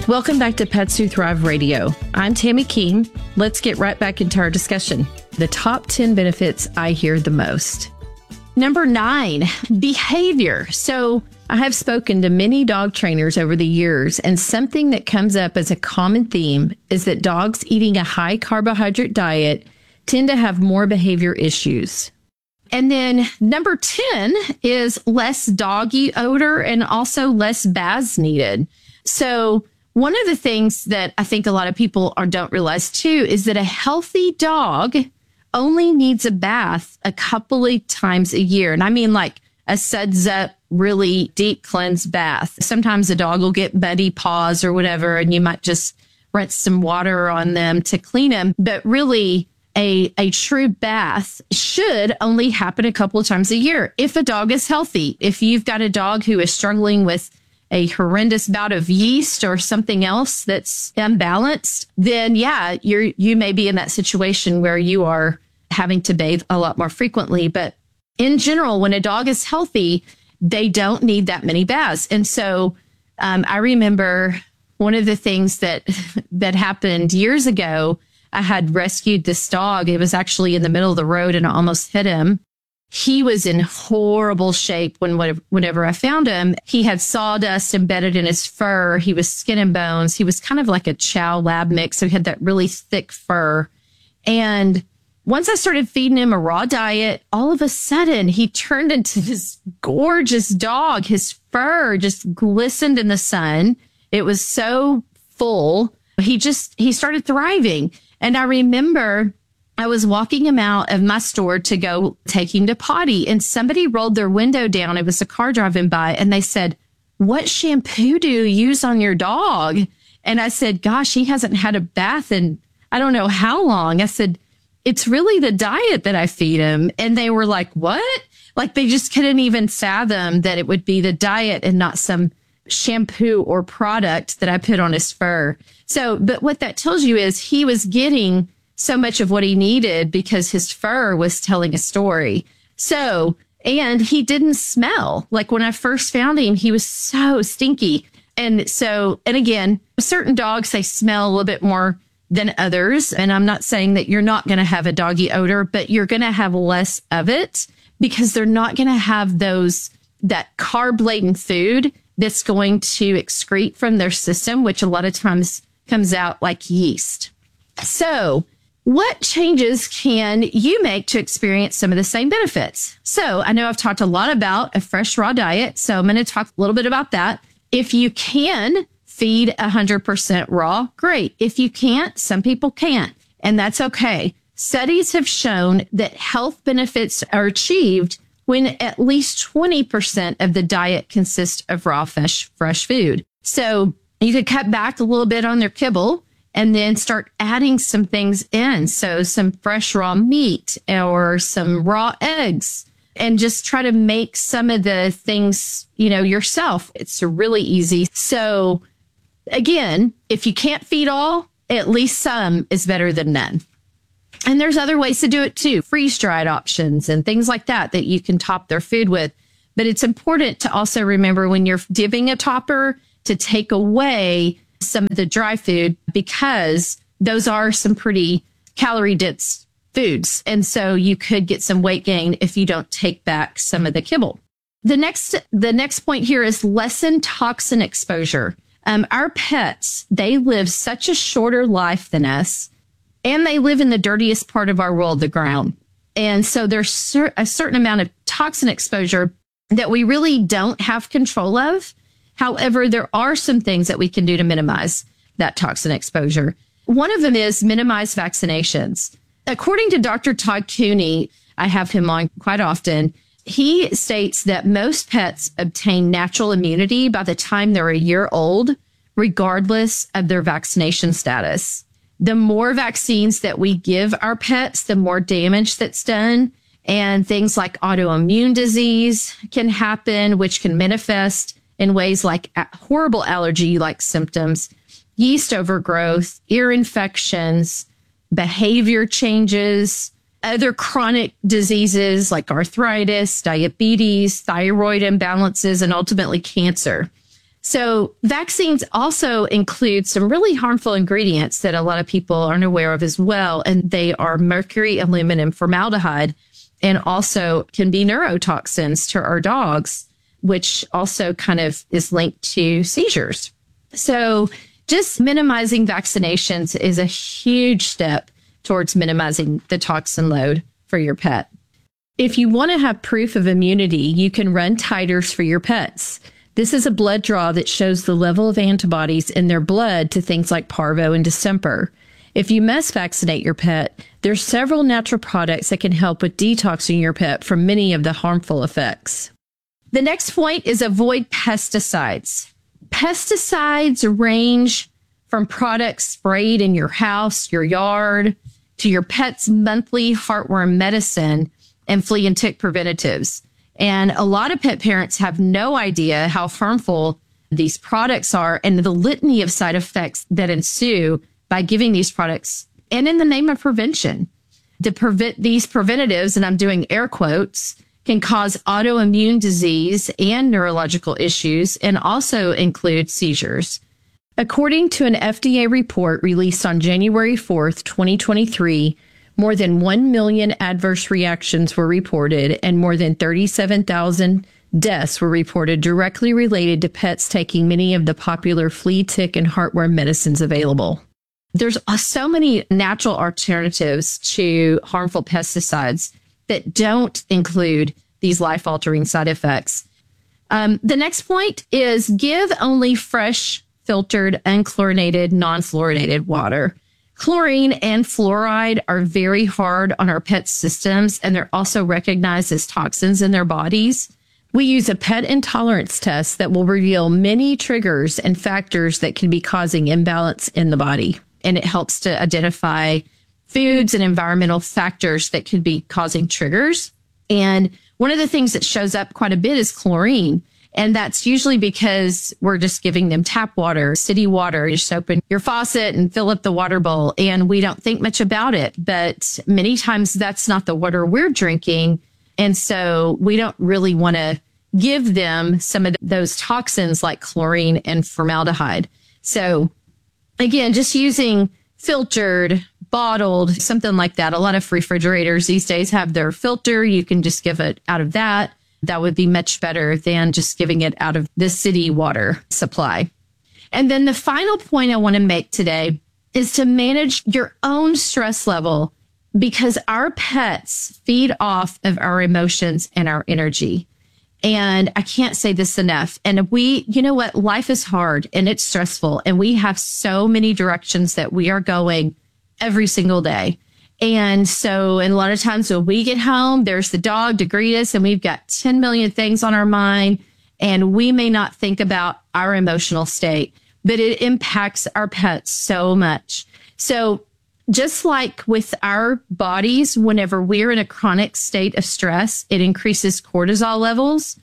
Welcome back to Pets Who Thrive Radio. I'm Tammy King. Let's get right back into our discussion. The top 10 benefits I hear the most. Number 9, behavior. So I have spoken to many dog trainers over the years, and something that comes up as a common theme is that dogs eating a high carbohydrate diet tend to have more behavior issues. And then number 10 is less doggy odor and also less baths needed. So one of the things that I think a lot of people don't realize too is that a healthy dog only needs a bath a couple of times a year. And I mean like a suds up, really deep cleanse bath. Sometimes a dog will get muddy paws or whatever, and you might just rinse some water on them to clean them. But really, a true bath should only happen a couple of times a year if a dog is healthy. If you've got a dog who is struggling with a horrendous bout of yeast or something else that's unbalanced, then yeah, you may be in that situation where you are having to bathe a lot more frequently. But in general, when a dog is healthy, they don't need that many baths. And so I remember one of the things that happened years ago. I had rescued this dog. It was actually in the middle of the road and I almost hit him. He was in horrible shape whenever I found him. He had sawdust embedded in his fur. He was skin and bones. He was kind of like a Chow Lab mix. So he had that really thick fur. And once I started feeding him a raw diet, all of a sudden he turned into this gorgeous dog. His fur just glistened in the sun. It was so full. He started thriving. And I remember I was walking him out of my store to go take him to potty, and somebody rolled their window down. It was a car driving by, and they said, "What shampoo do you use on your dog?" And I said, "Gosh, he hasn't had a bath in I don't know how long." I said, "It's really the diet that I feed him." And they were like, "What?" Like they just couldn't even fathom that it would be the diet and not some shampoo or product that I put on his fur. So, but what that tells you is he was getting so much of what he needed because his fur was telling a story. So, and he didn't smell. Like when I first found him, he was so stinky. And so, and again, certain dogs, they smell a little bit more than others. And I'm not saying that you're not going to have a doggy odor, but you're going to have less of it because they're not going to have that carb-laden food that's going to excrete from their system, which a lot of times comes out like yeast. So what changes can you make to experience some of the same benefits? So I know I've talked a lot about a fresh raw diet, so I'm going to talk a little bit about that. If you can feed 100% raw, great. If you can't, some people can't, and that's okay. Studies have shown that health benefits are achieved when at least 20% of the diet consists of raw fresh food. So you could cut back a little bit on their kibble and then start adding some things in. So some fresh raw meat or some raw eggs, and just try to make some of the things, yourself. It's really easy. So again, if you can't feed all, at least some is better than none. And there's other ways to do it too, freeze-dried options and things like that you can top their food with. But it's important to also remember when you're dipping a topper to take away some of the dry food, because those are some pretty calorie-dense foods. And so you could get some weight gain if you don't take back some of the kibble. The next point here is lessen toxin exposure. Our pets, they live such a shorter life than us. And they live in the dirtiest part of our world, the ground. And so there's a certain amount of toxin exposure that we really don't have control of. However, there are some things that we can do to minimize that toxin exposure. One of them is minimize vaccinations. According to Dr. Todd Cooney, I have him on quite often, he states that most pets obtain natural immunity by the time they're a year old, regardless of their vaccination status. The more vaccines that we give our pets, the more damage that's done. And things like autoimmune disease can happen, which can manifest in ways like horrible allergy-like symptoms, yeast overgrowth, ear infections, behavior changes, other chronic diseases like arthritis, diabetes, thyroid imbalances, and ultimately cancer. So vaccines also include some really harmful ingredients that a lot of people aren't aware of as well. And they are mercury, aluminum, formaldehyde, and also can be neurotoxins to our dogs, which also kind of is linked to seizures. So just minimizing vaccinations is a huge step towards minimizing the toxin load for your pet. If you want to have proof of immunity, you can run titers for your pets. This is a blood draw that shows the level of antibodies in their blood to things like parvo and distemper. If you must vaccinate your pet, there's several natural products that can help with detoxing your pet from many of the harmful effects. The next point is avoid pesticides. Pesticides range from products sprayed in your house, your yard, to your pet's monthly heartworm medicine and flea and tick preventatives. And a lot of pet parents have no idea how harmful these products are and the litany of side effects that ensue by giving these products and in the name of prevention. These preventatives, and I'm doing air quotes, can cause autoimmune disease and neurological issues and also include seizures. According to an FDA report released on January 4th, 2023, more than 1 million adverse reactions were reported and more than 37,000 deaths were reported directly related to pets taking many of the popular flea, tick, and heartworm medicines available. There's so many natural alternatives to harmful pesticides that don't include these life-altering side effects. The next point is give only fresh, filtered, unchlorinated, non-fluoridated water. Chlorine and fluoride are very hard on our pets' systems, and they're also recognized as toxins in their bodies. We use a pet intolerance test that will reveal many triggers and factors that can be causing imbalance in the body. And it helps to identify foods and environmental factors that could be causing triggers. And one of the things that shows up quite a bit is chlorine. And that's usually because we're just giving them tap water, city water. You just open your faucet and fill up the water bowl, and we don't think much about it. But many times that's not the water we're drinking. And so we don't really want to give them some of those toxins like chlorine and formaldehyde. So again, just using filtered, bottled, something like that. A lot of refrigerators these days have their filter. You can just give it out of that. That would be much better than just giving it out of the city water supply. And then the final point I want to make today is to manage your own stress level, because our pets feed off of our emotions and our energy. And I can't say this enough. And you know what? Life is hard and it's stressful. And we have so many directions that we are going every single day. And so, and a lot of times when we get home, there's the dog to greet us and we've got 10 million things on our mind, and we may not think about our emotional state, but it impacts our pets so much. So just like with our bodies, whenever we're in a chronic state of stress, it increases cortisol levels.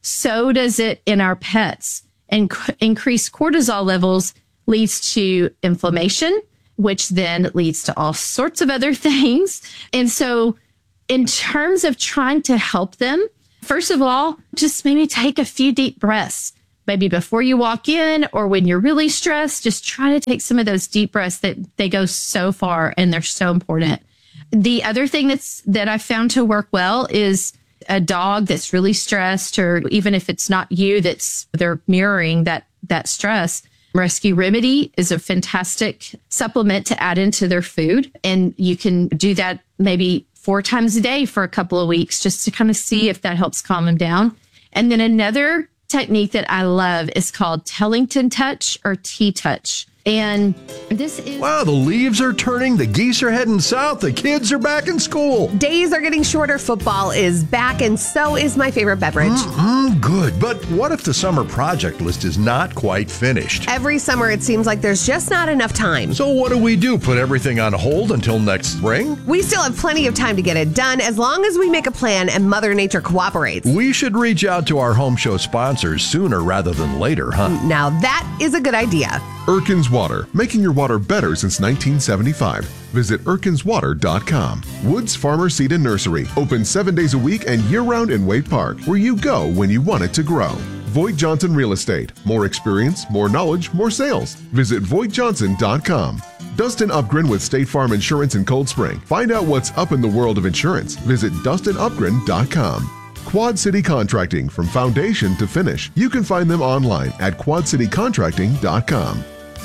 So does it in our pets. And increased cortisol levels leads to inflammation, which then leads to all sorts of other things. And so in terms of trying to help them, first of all, just maybe take a few deep breaths. Maybe before you walk in or when you're really stressed, just try to take some of those deep breaths that they go so far and they're so important. The other thing that I found to work well is a dog that's really stressed, or even if it's not you, they're mirroring that stress. Rescue Remedy is a fantastic supplement to add into their food. And you can do that maybe 4 times a day for a couple of weeks just to kind of see if that helps calm them down. And then another technique that I love is called Tellington Touch or T-Touch. And this is... Wow, the leaves are turning, the geese are heading south, the kids are back in school. Days are getting shorter, football is back, and so is my favorite beverage. Good, but what if the summer project list is not quite finished? Every summer it seems like there's just not enough time. So what do? Put everything on hold until next spring? We still have plenty of time to get it done as long as we make a plan and Mother Nature cooperates. We should reach out to our home show sponsors sooner rather than later, huh? Now that is a good idea. Erkin's Water, making your water better since 1975. Visit erkinswater.com. Woods Farmer Seed and Nursery, open 7 days a week and year-round in Wade Park, where you go when you want it to grow. Voigt Johnson Real Estate. More experience, more knowledge, more sales. Visit VoigtJohnson.com. Dustin Upgren with State Farm Insurance in Cold Spring. Find out what's up in the world of insurance. Visit DustinUpgren.com. Quad City Contracting, from foundation to finish. You can find them online at QuadCityContracting.com.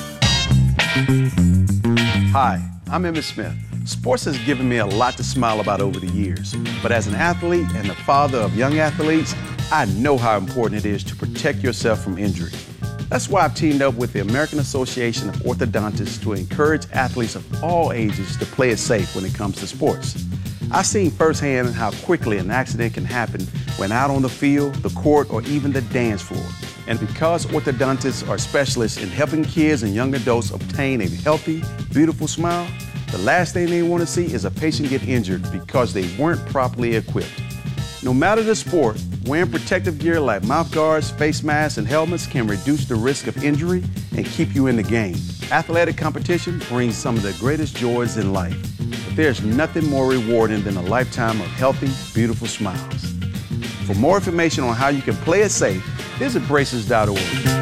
Hi, I'm Emmitt Smith. Sports has given me a lot to smile about over the years. But as an athlete and the father of young athletes, I know how important it is to protect yourself from injury. That's why I've teamed up with the American Association of Orthodontists to encourage athletes of all ages to play it safe when it comes to sports. I've seen firsthand how quickly an accident can happen when out on the field, the court, or even the dance floor. And because orthodontists are specialists in helping kids and young adults obtain a healthy, beautiful smile, the last thing they want to see is a patient get injured because they weren't properly equipped. No matter the sport, wearing protective gear like mouth guards, face masks, and helmets can reduce the risk of injury and keep you in the game. Athletic competition brings some of the greatest joys in life, but there's nothing more rewarding than a lifetime of healthy, beautiful smiles. For more information on how you can play it safe, visit braces.org.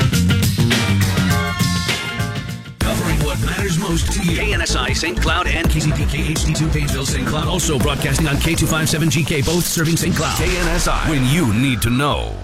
Covering what matters most to you. KNSI St. Cloud and KZPK HD2 Painesville St. Cloud. Also broadcasting on K257GK, both serving St. Cloud. KNSI, when you need to know.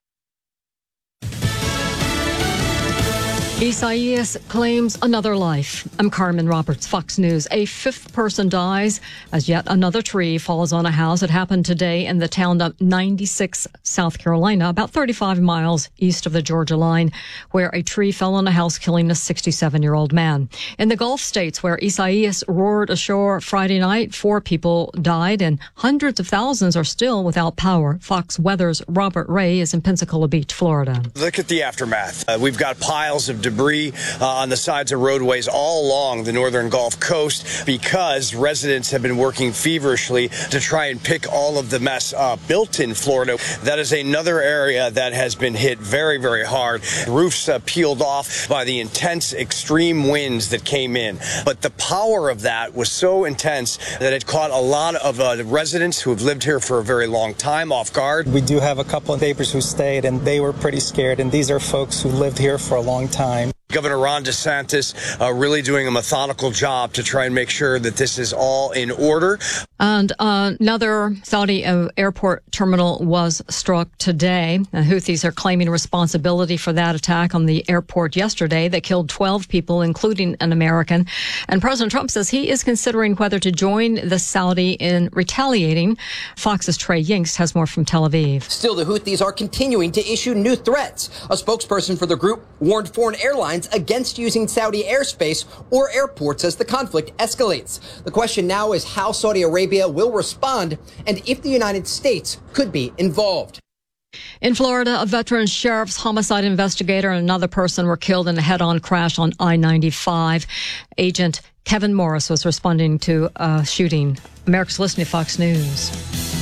Isaias claims another life. I'm Carmen Roberts, Fox News. A fifth person dies as yet another tree falls on a house. It happened today in the town of 96, South Carolina, about 35 miles east of the Georgia line, where a tree fell on a house, killing a 67-year-old man. In the Gulf states, where Isaias roared ashore Friday night, 4 people died and hundreds of thousands are still without power. Fox Weather's Robert Ray is in Pensacola Beach, Florida. Look at the aftermath. We've got piles of debris on the sides of roadways all along the northern Gulf Coast because residents have been working feverishly to try and pick all of the mess up. Built in Florida, that is another area that has been hit very, very hard. Roofs peeled off by the intense extreme winds that came in. But the power of that was so intense that it caught a lot of residents who have lived here for a very long time off guard. We do have a couple of neighbors who stayed, and they were pretty scared. And these are folks who lived here for a long time. Governor Ron DeSantis really doing a methodical job to try and make sure that this is all in order. And another Saudi airport terminal was struck today. The Houthis are claiming responsibility for that attack on the airport yesterday that killed 12 people, including an American. And President Trump says he is considering whether to join the Saudi in retaliating. Fox's Trey Yingst has more from Tel Aviv. Still, the Houthis are continuing to issue new threats. A spokesperson for the group warned foreign airlines against using Saudi airspace or airports as the conflict escalates. The question now is how Saudi Arabia will respond and if the United States could be involved. In Florida, a veteran sheriff's homicide investigator and another person were killed in a head-on crash on I-95. Agent Kevin Morris was responding to a shooting. America's listening to Fox News.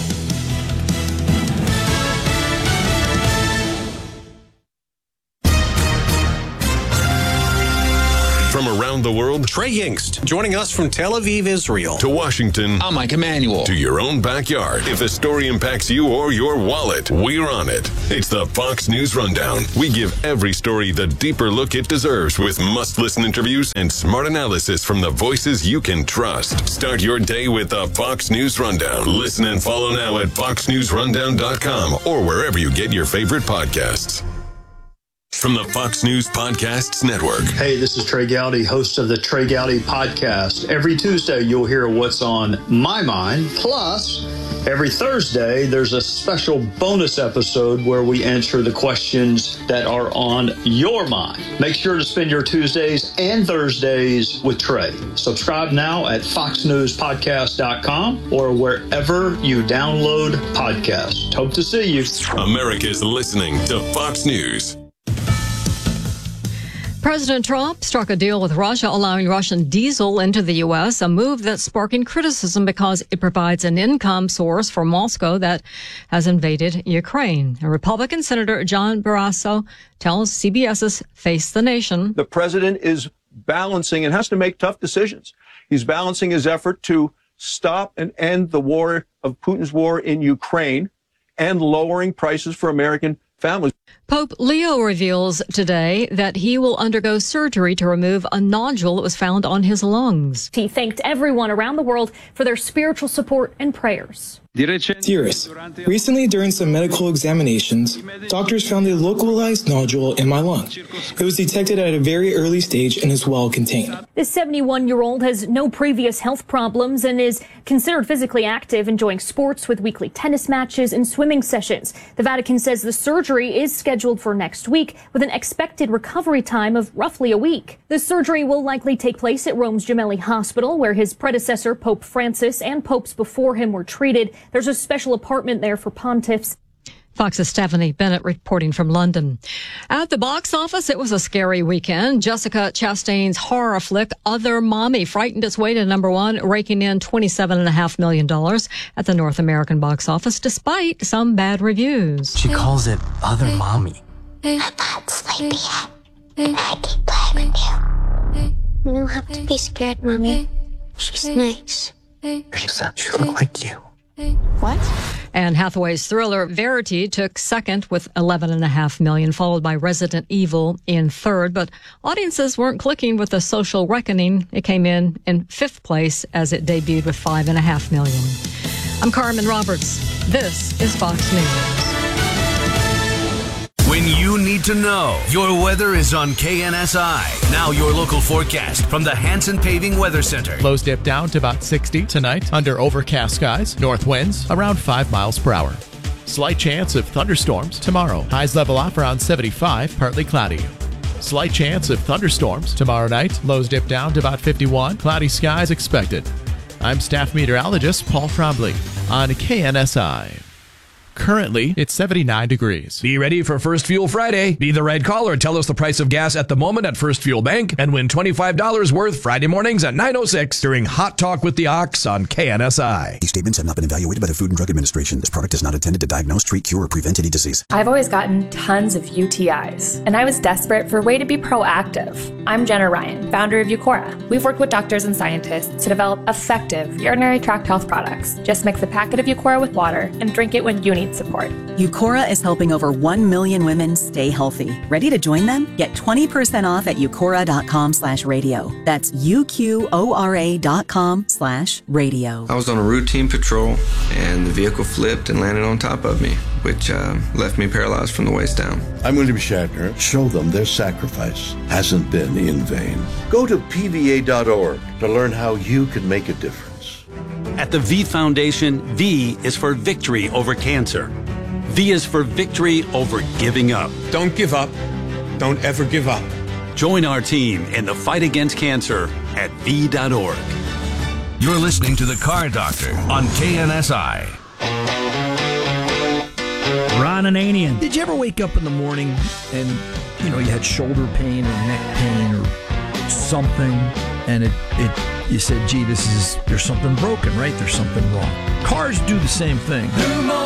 From around the world, Trey Yingst, joining us from Tel Aviv, Israel. To Washington, I'm Mike Emanuel. To your own backyard. If a story impacts you or your wallet, we're on it. It's the Fox News Rundown. We give every story the deeper look it deserves with must-listen interviews and smart analysis from the voices you can trust. Start your day with the Fox News Rundown. Listen and follow now at foxnewsrundown.com or wherever you get your favorite podcasts. From the Fox News Podcasts Network. Hey, this is Trey Gowdy, host of the Trey Gowdy Podcast. Every Tuesday, you'll hear what's on my mind. Plus, every Thursday, there's a special bonus episode where we answer the questions that are on your mind. Make sure to spend your Tuesdays and Thursdays with Trey. Subscribe now at foxnewspodcast.com or wherever you download podcasts. Hope to see you. America's listening to Fox News. President Trump struck a deal with Russia allowing Russian diesel into the U.S., a move that's sparking criticism because it provides an income source for Moscow that has invaded Ukraine. And Republican Senator John Barrasso tells CBS's Face the Nation. The president is balancing and has to make tough decisions. He's balancing his effort to stop and end the war of Putin's war in Ukraine and lowering prices for American families. Pope Leo reveals today that he will undergo surgery to remove a nodule that was found on his lungs. He thanked everyone around the world for their spiritual support and prayers. Dearest, recently during some medical examinations, doctors found a localized nodule in my lung. It was detected at a very early stage and is well contained. This 71-year-old has no previous health problems and is considered physically active, enjoying sports with weekly tennis matches and swimming sessions. The Vatican says the surgery is scheduled for next week with an expected recovery time of roughly a week. The surgery will likely take place at Rome's Gemelli Hospital, where his predecessor, Pope Francis, and popes before him were treated. There's a special apartment there for pontiffs. Fox's Stephanie Bennett reporting from London. At the box office, it was a scary weekend. Jessica Chastain's horror flick, Other Mommy, frightened its way to number one, raking in $27.5 million at the North American box office, despite some bad reviews. She calls it Other Mommy. I'm not sleepy yet. I can play with you. You don't have to be scared, Mommy. She's nice. She look like you. What? Anne Hathaway's thriller Verity took second with $11.5 million, followed by Resident Evil in third. But audiences weren't clicking with The Social Reckoning. It came in fifth place as it debuted with $5.5 million. I'm Carmen Roberts. This is Fox News. When you need to know, your weather is on KNSI. Now your local forecast from the Hanson Paving Weather Center. Lows dip down to about 60 tonight under overcast skies. North winds around 5 miles per hour. Slight chance of thunderstorms tomorrow. Highs level off around 75, partly cloudy. Slight chance of thunderstorms tomorrow night. Lows dip down to about 51. Cloudy skies expected. I'm staff meteorologist Paul Trombley on KNSI. Currently, it's 79 degrees. Be ready for First Fuel Friday. Be the right caller. Tell us the price of gas at the moment at First Fuel Bank and win $25 worth Friday mornings at 9:06 during Hot Talk with the Ox on KNSI. These statements have not been evaluated by the Food and Drug Administration. This product is not intended to diagnose, treat, cure, or prevent any disease. I've always gotten tons of UTIs, and I was desperate for a way to be proactive. I'm Jenna Ryan, founder of Eucora. We've worked with doctors and scientists to develop effective urinary tract health products. Just mix a packet of Eucora with water and drink it when you need support. Eucora is helping over 1 million women stay healthy. Ready to join them? Get 20% off at eucora.com/radio. That's UQORA.com/radio. I was on a routine patrol and the vehicle flipped and landed on top of me, which left me paralyzed from the waist down. I'm William Shatner. Show them their sacrifice hasn't been in vain. Go to PVA.org to learn how you can make a difference. At the V Foundation, V is for victory over cancer. V is for victory over giving up. Don't give up. Don't ever give up. Join our team in the fight against cancer at V.org. You're listening to The Car Doctor on KNSI. Ron Ananian. Did you ever wake up in the morning and, you had shoulder pain or neck pain or something, and you said, gee, there's something broken, right? There's something wrong. Cars do the same thing.